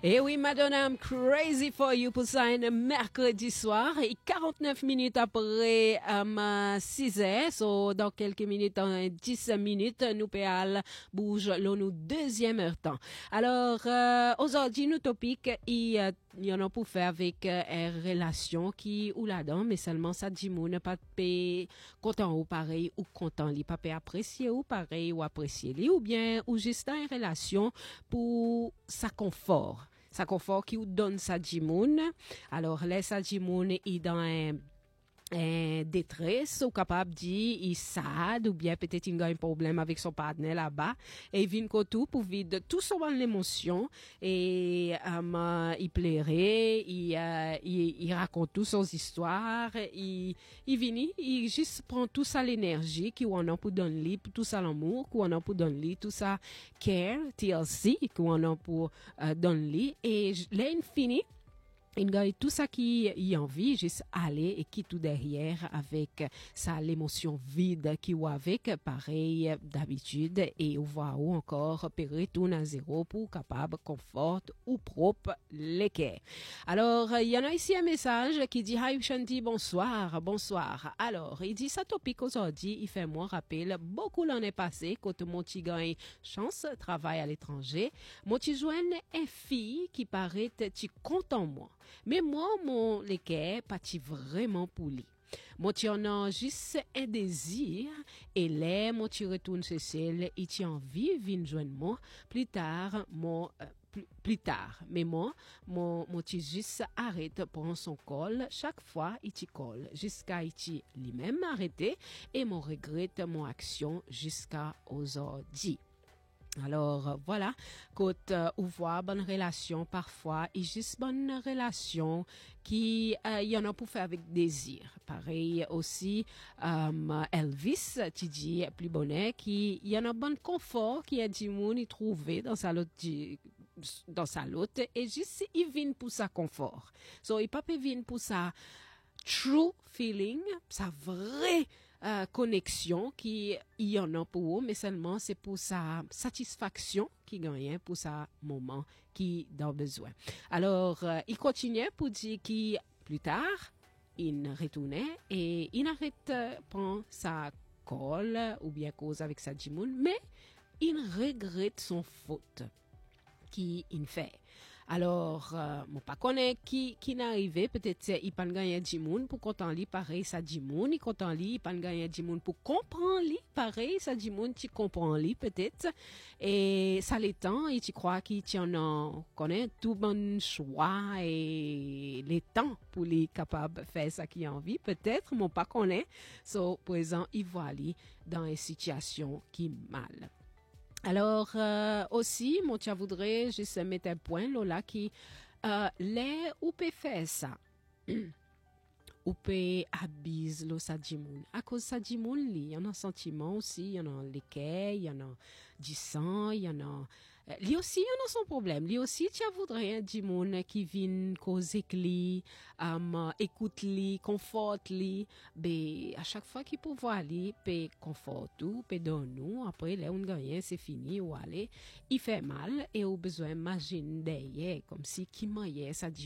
Et oui, Madonna, I'm crazy for you pour ça, un mercredi soir, et 49 minutes après 6 heures, so, dans quelques minutes, en 10 minutes, nous péal bouge nous deuxième heure temps. Alors, aujourd'hui, nous topic, il y en a pour faire avec une relation qui ou là-dedans, mais seulement ça dit moun pas content ou pareil ou content li pas apprécier ou pareil ou apprécier li ou bien ou juste une relation pour sa confort qui ou donne sa dit moun. Alors laisse sa dit moun il dans un détresse ou capable dire il sad ou bien peut-être il a un problème avec son partenaire là-bas et il vient tout pour vide tout son émotion et il plairait il raconte tout son histoire il vient il juste prend tout ça l'énergie qu'on a pour donner lui tout ça l'amour qu'on a pour donner lui tout ça care TLC qu'on a pour donner lui et l'infini il gagne tout ça qui y envie juste aller et qui tout derrière avec ça l'émotion vide qui ou avec pareil d'habitude et on voit ou encore retourne à zéro pour capable confort ou propre l'équerre. Alors il y en a ici un message qui dit hi Shanti bonsoir. Alors il dit ça topic aujourd'hui il fait moi rappel beaucoup l'année passée quand mon petit gagne chance travail à l'étranger mon petit joine une fille qui paraît tu content moi. Mais moi, mon l'équerre, pas vraiment pour lui. Moi, tu en as juste un désir, et là, moi, tu retournes chez celle, et tu as envie, viens joindre moi, plus tard, mais moi, tu juste arrête, prend son col, chaque fois, il t'y colle, jusqu'à il lui-même arrêté, et mon regrette mon action jusqu'à aujourd'hui. Alors voilà, quand on voit bonne relation parfois et juste bonne relation qui y en a pour faire avec désir. Pareil aussi Elvis, tu dis plus bonnet qui y en a bon confort qui a du monde y trouver dans sa lotte et juste il vient pour sa confort. So il pas vient pour sa true feeling, sa vraie connexion qui y en a pour eux, mais seulement c'est pour sa satisfaction qui gagne pour sa moment qui a besoin. Alors, il continue pour dire qu'il plus tard, il retournait et il arrête prendre sa colle ou bien cause avec sa djimoun, mais il regrette son faute qui il fait. Alors, mon pas connaît qui n'arrivait peut-être il pas gagner du monde pour content li pareil ça du monde il content li il pas gagner du monde pour comprendre li pareil ça du monde tu comprends li peut-être et ça les temps et tu crois qu'il en a connaît tout bon choix et les temps pour les capable faire ça qui a envie peut-être mon pas connaît so présent il voit li dans une situation qui mal. Alors aussi, mon tia voudrait juste mettre un point là qui les ou peut faire ça. Ou peut abuse lo sa djimoun. À cause sa djimoun li, il y en a sentiment aussi, il y en a l'équerre, il y en a du sang, il y en a lui aussi il y en a son problème. Lui aussi tu voudrais un djimoun qui vient causer li, écoute li, conforte li, ben à chaque fois qu'il peut voir li, peut conforte ou peut donner nous, après là on gagne c'est fini ou aller, il fait mal et au besoin imagine derrière comme si qui maillait sa